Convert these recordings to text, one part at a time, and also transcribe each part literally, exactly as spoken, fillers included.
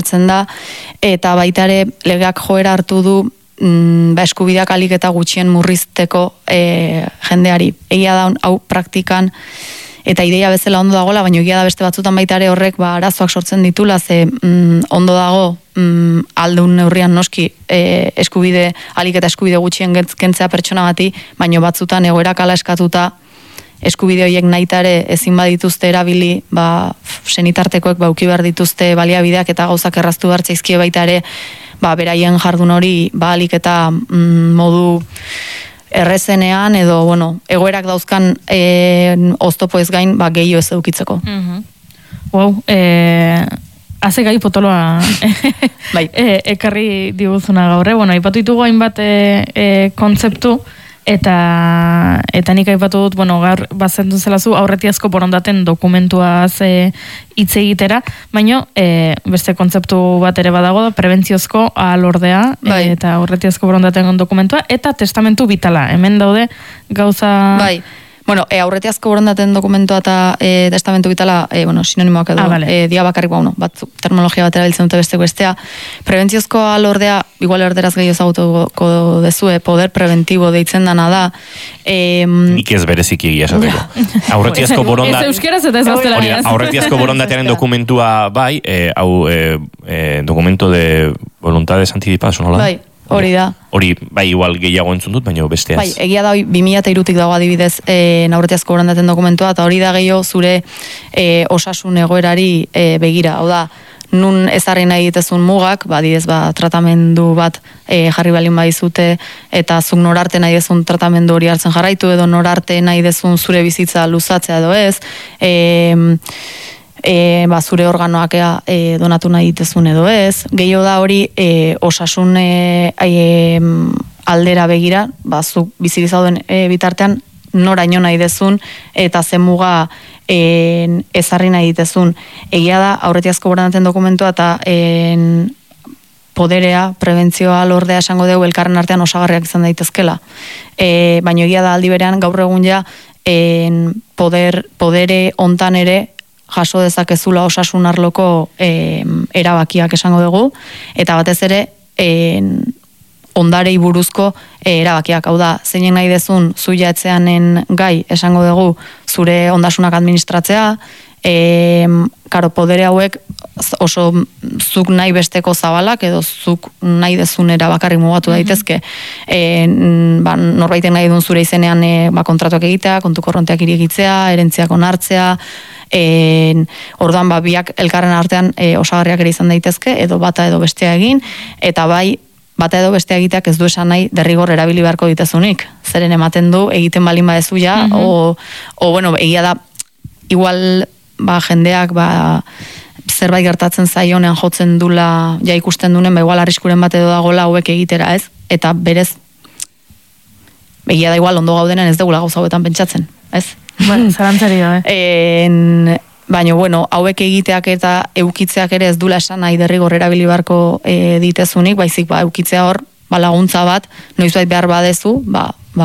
da, eta baita ere legeak joera hartu du mm, ba, eskubideak alik eta gutxien murrizteko e, jendeari. Egia da hau praktikan eta ideia bezala ondo dagoela, baina egia da beste batzutan baita ere horrek ba, arazoak sortzen ditula, ze mm, ondo dago mm, aldun neurrian noski e, eskubide, alik eta eskubide gutxien kentzea pertsona bati, baina batzutan egoerak ala eskatuta eskubide horiek naitare ezin badituzte erabili, ba, senitartekoek bauki behar dituzte baliabideak eta gauzak erraztu hartzaizkie baita ere, ba, beraien jardun hori ba, alik eta mm, modu errezenean edo, bueno, egoerak dauzkan e, oztopo ez gain, ba, gehiago ez edukitzeko. Mm-hmm. Wow, eh, haze gai potoloa bai. e, ekarri diguzuna gaurre, bueno, ipatu ditugu hainbat e, e, kontzeptu, eta eta nik aipatu dut, bueno, gaur bazendu zelazu aurretiazko borondaten dokumentuaz e, hitz egitera, baina e, beste kontzeptu bat ere badago da, prebentziozko alordea bai. e, eta aurretiazko borondaten dokumentua, eta testamentu bitala, hemen daude gauza... Bai. Bueno, e, aurretiazko borondaten dokumentua eta e, testamentu bitala, e, bueno, sinonimoak edo, ah, vale. e, dia bakarrik, bueno, batzu, terminologia bat erabiltzen dute beste bestea. Prebentziozko alordea, igual erderaz gehiago ezagutuko dezue, poder preventibo deitzen dana da. E, Nik ez bereziki egia esateko. Aurretiazko borondat... Ez euskeraz eta ez gaztelaniaz. Aurretiazko borondatearen dokumentua bai, e, hau e, e, dokumento de voluntades anticipadas, nola? Bai. Hori da. Hori, bai, igual gehiago entzun dut, baina besteaz. Bai, egia da, bi mila hirutik dago adibidez e, aurretiazko borondaten dokumentua, eta hori da gehiago zure e, osasun egoerari e, begira. Hau da, nun ezarri nahi ditezun mugak, ba, adibidez, ba, tratamendu bat e, jarri balin badizute, eta zuk norarte nahi dezun tratamendu hori hartzen jarraitu, edo norarte nahi dezun zure bizitza luzatzea edo ez, e, E, ba, zure organoak e, donatu nahi ditezun edo ez. Gehiago da hori e, osasun e, e, aldera begira, ba, zuk bizibizauden e, bitartean noraino nahi dezun eta zemuga e, ezarri nahi ditezun. Egia da, aurretiazko borondaten dokumentua eta en, poderea, prebentzioa, lordea esango dugu elkarren artean osagarriak izan daitezkela. E, baina egia da aldi berean gaur egun ja en, poder, podere ontan ere jaso dezakezula osasun arloko e, erabakiak esango dugu, eta batez ere e, ondarei buruzko e, erabakiak, hau da, zeinen nahi dezun zuia etzeanen gai esango dugu zure ondasunak administratzea, e, karo, podere hauek oso zuk nahi besteko zabalak edo zuk nahi dezun erabakarrik mugatu daitezke, e, ba, norbaiten nahi duen zure izenean e, ba, kontratuak egitea, kontu korronteak irigitzea, erentziak onartzea, En, orduan ba, biak elkarren artean e, osagarriak ere izan daitezke, edo bata edo bestea egin, eta bai bata edo bestea egiteak ez du esan nahi derrigor erabili beharko ditezunik. Zeren ematen du egiten balin badezu ja, mm-hmm. o, o bueno, egia da, igual ba, jendeak ba, zerbait gertatzen zaionean jotzen dula, ja ikusten dunen, ba, igual arriskuren bat edo dagoela hauek egitera, ez? Eta berez, egia da igual ondo gaudenen ez degula gauza hauetan pentsatzen, ez? Bueno, zarantzari da, eh? En, baina, bueno, hauek egiteak eta eukitzeak ere ez dula esan nahi derrigor erabili beharko e, ditezunik, baizik, ba, eukitzea hor, ba, laguntza bat, noizbait behar badezu, ba, ba,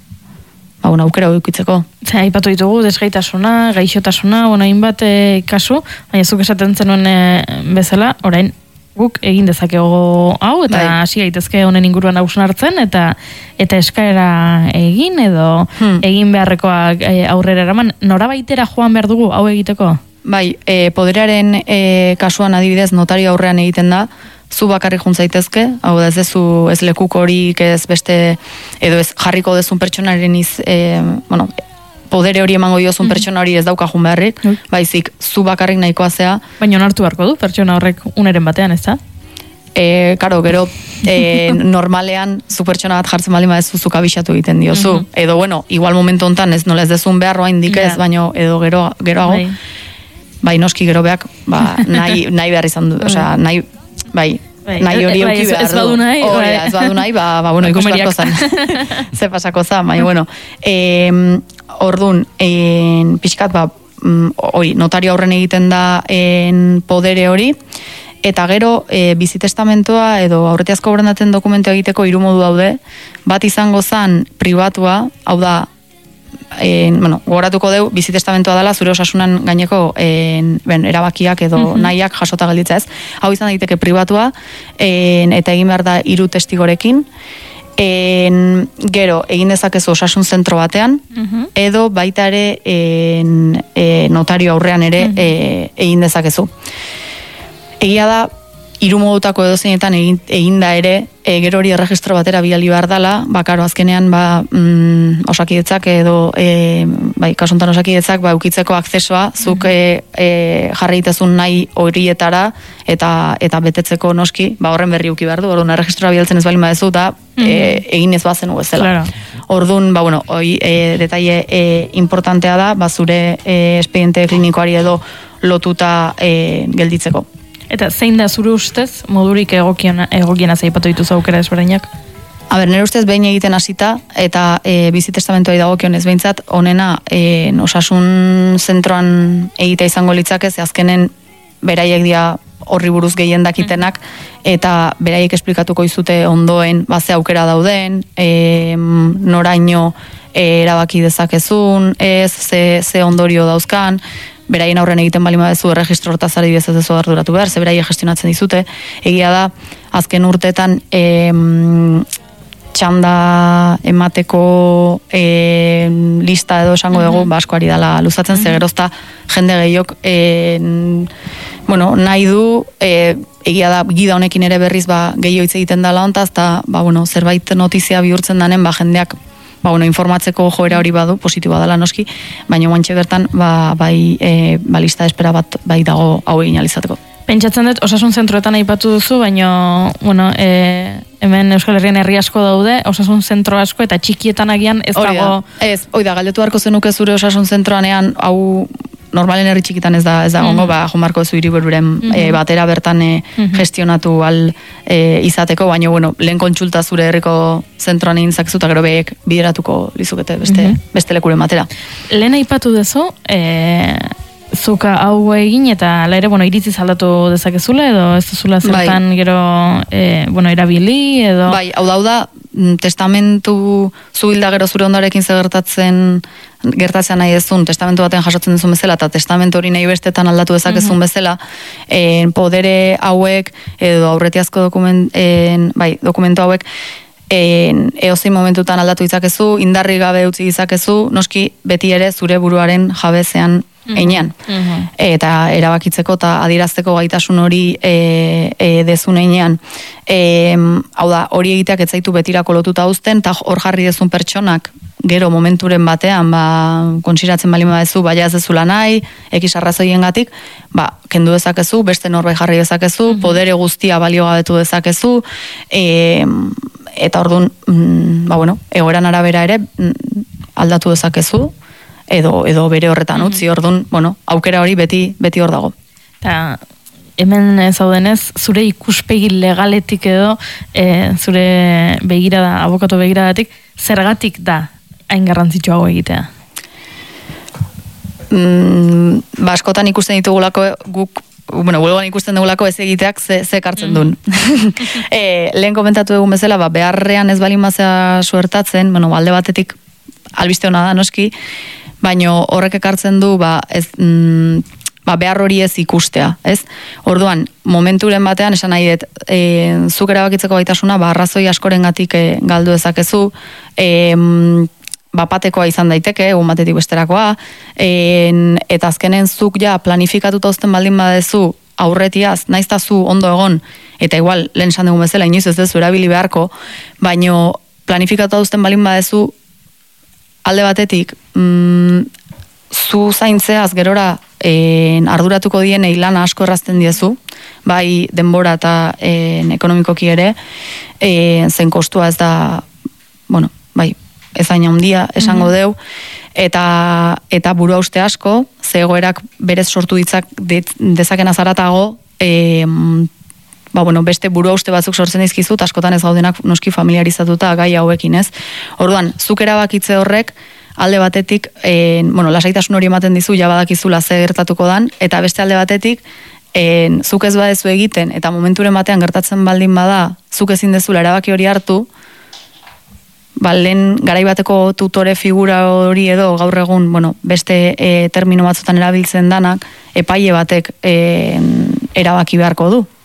ba, una aukera eukitzeko. Zer, aipatu ditugu, desgaitasuna, gaixotasuna, bona, hainbat e, kasu, baina zuk esaten zenuen e, bezala, orain, guk egin dezakego hau, eta hasi gaitezke honen inguruan hausun hartzen, eta eta eskaera egin, edo hmm. egin beharrekoak aurrera eraman, norabaitera joan behar dugu hau egiteko? Bai, e, poderearen e, kasuan adibidez notario aurrean egiten da, zu bakarrik juntzaitezke, hau da ez dezu ez lekuk horik, ez beste, edo ez jarriko dezun pertsonaren iz, e, bueno, podere hori emango diozun mm-hmm. pertsona hori ez daukajun beharrik, mm. baizik, zu bakarrik nahikoa zea. Baina onartu beharko du, pertsona horrek uneren batean, ez da? E, karo, gero, e, normalean, zu pertsona bat jartzen baldin badezu zuk abixatu egiten diozu. Mm-hmm. Edo, bueno, igual momentu hontan ez nola ez dezun beharroa indik ez, yeah. baino, edo gero, geroago, bai. bai, noski gero beak, ba, nahi, nahi behar izan du, osea, nahi, bai, Bai, nahi hori euki behar du. Ez badu nahi. Hori, ez badu nahi, ba, ba bueno, ikusiko zan. Ze pasako zan, baina, bueno. E, ordun, en, pixkat, ba, hori, notario aurren egiten da en podere hori, eta gero, e, bizitestamentoa edo aurretiazko borondaten dokumentu egiteko hiru modu daude, bat izango zan pribatua, hau da, en, bueno, gogoratuko deu, bizitestamentoa dela zure osasunan gaineko en, ben, erabakiak edo mm-hmm. nahiak jasota gelditza ez. Hau izan daiteke pribatua, en, eta egin behar da hiru testigorekin, en, gero, egin dezakezu osasun zentro batean, mm-hmm. edo baita ere en, e, notario aurrean ere mm-hmm. e, egin dezakezu. Egia da, hiru modutako edozeinetan egin, egin da ere, e, gero hori erregistro batera bidali behar dela, bakaro azkenean ba, mm, osakidetzak edo e, bai, kasuntan osakidetzak ba, ukitzeko akzesoa, zuk e, e, jarri itezun nahi horietara eta eta betetzeko noski, ba, horren berri uki behar du, orduan erregistroa bidaltzen ez balin badezu, eta e, egin ez bazen bezala. Claro. Orduan, ba, bueno, hoi e, detaile e, importantea da, ba, zure e, espediente klinikoari edo lotuta e, gelditzeko. Eta zein da zure ustez, modurik egokiena, egokiena zaipatu dituzu aukera ezberdinak? A ber, nire ustez behin egiten hasita eta e, bizitestamentoari dagokionez behintzat, onena e, osasun zentroan egite izango litzake, ze azkenen beraiek dira horri buruz gehien dakitenak, eta beraiek esplikatuko izute ondoen, ba, ze aukera dauden, e, noraino e, erabaki dezakezun, ez, ze, ze ondorio dauzkan, beraien aurren egiten bali badezu erregistro hortaz ari bidez ez dezu arduratu behar, ze beraien gestionatzen dizute. Egia da, azken urteetan em, txanda emateko em, lista edo esango dugu, mm-hmm. basko ari dela luzatzen, ze gerozta jende gehiok em, bueno, nahi du, e, egia da, gida honekin ere berriz ba, gehiago hitz egiten dela ontaz, eta ba, bueno, zerbait notizia bihurtzen danen, ba, jendeak ba, bueno, informatzeko joera hori badu, positiboa dela noski, baina guantxe bertan, ba, bai, e, ba, lista espera bat bai dago hau egin alizateko. Pentsatzen dut, osasun zentroetan aipatu duzu, baina, bueno, e, hemen Euskal Herrian herri asko daude, osasun zentro asko, eta txikietan agian ez Oida, dago... Ez, oida, galdetu harko zenuke zure osasun zentroanean, hau normalen herri txikitan ez da, ez da gongo, mm. ba, jomarko zu hiribururen mm-hmm. e, batera bertan e, mm-hmm. gestionatu al e, izateko, baina, bueno, lehen kontsulta zure herriko zentroan egin zakezu, eta gero behek bideratuko lizukete beste, mm-hmm. beste lekuren batera. Lehen aipatu dezu, e, zuka hau egin, eta ala ere, bueno, iritzi aldatu dezakezula, edo ez duzula zertan bai. Gero, e, bueno, erabili, edo... Bai, hau da, hau da, testamentu zuhilda gero zure ondarekin zegertatzen gertatzen nahi dezun, testamentu baten jasotzen duzun bezala, eta testamentu hori nahi bestetan aldatu dezakezun mm-hmm. bezala, en, podere hauek, edo aurretiazko dokument, en, bai, dokumentu hauek, en, eozein momentutan aldatu izakezu, indarri gabe utzi izakezu, noski beti ere zure buruaren jabezean einean. Mm-hmm. Eta erabakitzeko eta adirazteko gaitasun hori e, e, dezun einean. E, hau da, hori egiteak ez zaitu betirako lotuta uzten, eta hor jarri dezun pertsonak, gero momenturen batean, ba, kontsiratzen bali badezu, baina ez dezula nahi, ekiz arrazoiengatik, ba, kendu dezakezu, beste norbait jarri dezakezu, mm-hmm. podere guztia balio gabetu dezakezu, e, eta orduan, mm, ba, bueno, egoeran arabera ere, mm, aldatu dezakezu, edo edo bere horretan utzi, orduan, bueno, aukera hori beti beti hor dago. Ta hemen zaudenez, zure ikuspegi legaletik edo, e, zure begirada, abokatu begiradatik, zergatik da hain garrantzitsuago egitea? Mm, ba, askotan ikusten ditugulako guk, bueno, buelgoan ikusten dugulako ez egiteak ze, ze kartzen duen. Mm. e, lehen komentatu dugun bezala, ba, beharrean ez balin bazea suertatzen, bueno, alde batetik albiste hona da, noski, baino horrek ekartzen du, ba, ez, mm, ba, behar hori ez ikustea, ez? Orduan, momenturen batean, esan nahi dut, e, zuk erabakitzeko gaitasuna, ba, arrazoi askorengatik e, galdu ezakezu, e, bapatekoa izan daiteke, egun batetik besterakoa, e, eta azkenen zuk ja planifikatuta uzten baldin badezu, aurretiaz, naizta zu ondo egon, eta igual, lehen esan dugun bezala, inoiz ez dezu erabili beharko, baino planifikatuta uzten baldin badezu, alde batetik, mm, zu zaintzeaz gerora en, arduratuko dienei lana asko errazten diezu, bai denbora eta en, ekonomikoki ere, en, zen kostua ez da, bueno, bai, ez aina handia esango mm-hmm. deu, eta, eta buru hauste asko, ze egoerak berez sortu ditzak dezaken azaratago, em, ba, bueno, beste buru hauste batzuk sortzen dizkizu, askotan ez gaudenak noski familiarizatuta gai hauekin, ez? Orduan, zuk erabakitze horrek, alde batetik, e, bueno, lasaitasun hori ematen dizu, ja badakizula ze gertatuko dan, eta beste alde batetik, e, zuk ez badezu egiten, eta momenturen batean gertatzen baldin bada, zuk ezin dezula erabaki hori hartu, ba, lehen garaibateko tutore figura hori edo gaur egun, bueno, beste e, termino batzutan erabiltzen danak, epaile batek e, erabaki beharko du.